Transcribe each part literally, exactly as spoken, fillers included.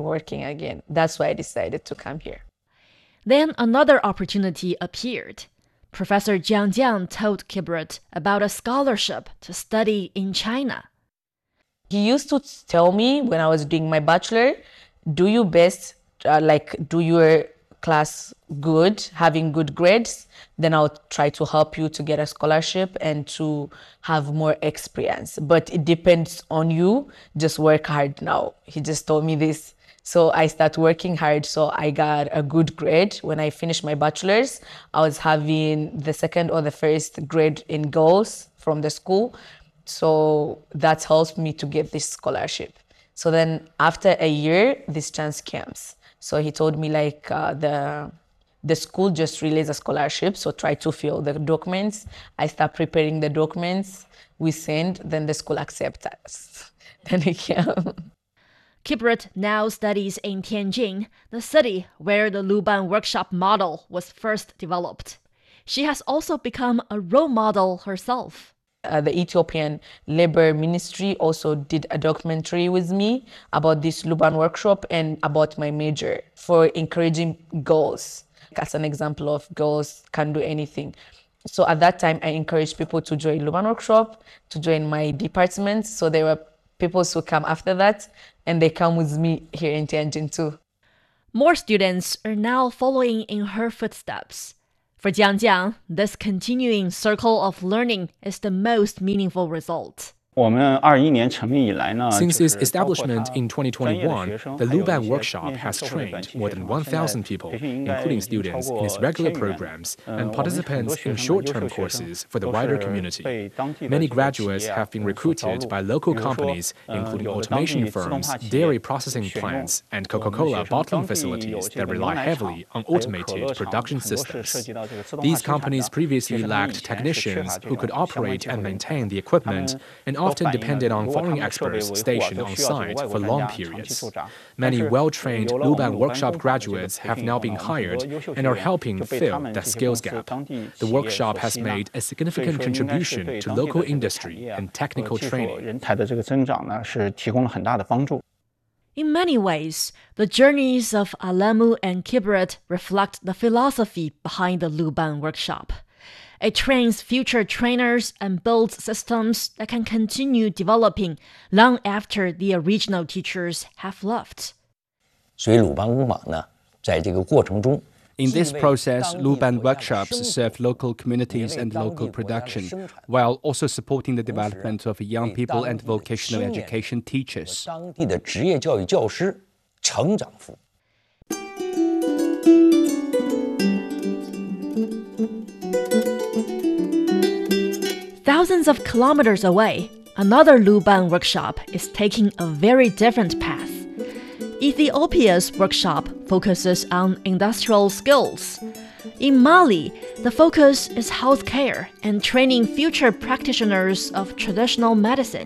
working again. That's why I decided to come here. Then another opportunity appeared. Professor Jiang Jiang told Kibret about a scholarship to study in China. He used to tell me when I was doing my bachelor, do your best, uh, like do your class good, having good grades, then I'll try to help you to get a scholarship and to have more experience. But it depends on you, just work hard now. He just told me this. So I started working hard, so I got a good grade. When I finished my bachelor's, I was having the second or the first grade in goals from the school. So that helped me to get this scholarship. So then after a year, this chance comes. So he told me like uh, the the school just released a scholarship, so try to fill the documents. I start preparing the documents, we send, then the school accepts us. Then we came. Kibret now studies in Tianjin, the city where the Luban workshop model was first developed. She has also become a role model herself. Uh, the Ethiopian Labor Ministry also did a documentary with me about this Luban workshop and about my major for encouraging girls. As an example of girls can do anything. So at that time, I encouraged people to join Luban workshop, to join my department. So there were people who come after that, and they come with me here in Tianjin too. More students are now following in her footsteps. For Jiang Jiang, this continuing circle of learning is the most meaningful result. Since its establishment in twenty twenty-one, the Luban Workshop has trained more than one thousand people, including students in its regular programs and participants in short-term courses for the wider community. Many graduates have been recruited by local companies, including automation firms, dairy processing plants, and Coca-Cola bottling facilities that rely heavily on automated production systems. These companies previously lacked technicians who could operate and maintain the equipment, and often depended on foreign experts stationed on site for long periods. Many well-trained Luban workshop graduates have now been hired and are helping fill that skills gap. The workshop has made a significant contribution to local industry and technical training. In many ways, the journeys of Alemu and Kibret reflect the philosophy behind the Luban workshop. It trains future trainers and builds systems that can continue developing long after the original teachers have left. In this process, Luban workshops serve local communities and local production, while also supporting the development of young people and vocational education teachers. Thousands of kilometers away, another Luban workshop is taking a very different path. Ethiopia's workshop focuses on industrial skills. In Mali, the focus is healthcare and training future practitioners of traditional medicine.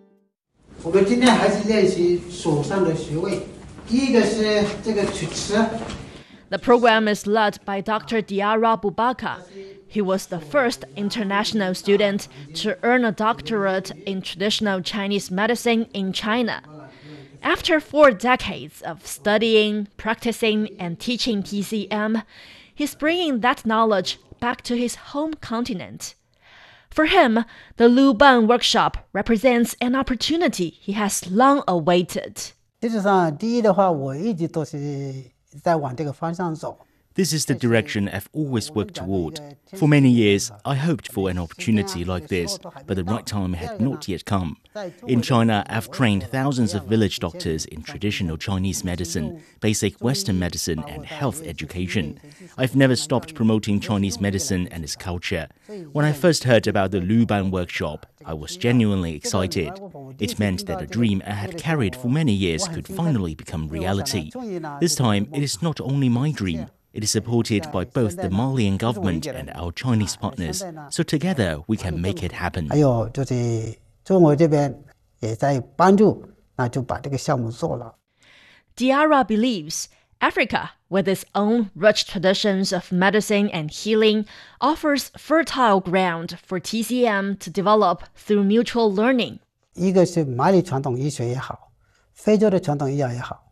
The program is led by Doctor Diarra Boubacar. He was the first international student to earn a doctorate in traditional Chinese medicine in China. After four decades of studying, practicing, and teaching T C M, he's bringing that knowledge back to his home continent. For him, the Luban workshop represents an opportunity he has long awaited. This is the direction I've always worked toward. For many years, I hoped for an opportunity like this, but the right time had not yet come. In China, I've trained thousands of village doctors in traditional Chinese medicine, basic Western medicine, and health education. I've never stopped promoting Chinese medicine and its culture. When I first heard about the Luban workshop, I was genuinely excited. It meant that a dream I had carried for many years could finally become reality. This time, it is not only my dream. It is supported by both the Malian government and our Chinese partners, so together we can make it happen. Diarra believes Africa, with its own rich traditions of medicine and healing, offers fertile ground for T C M to develop through mutual learning. 一个是马里传统医学也好，非洲的传统医药也好，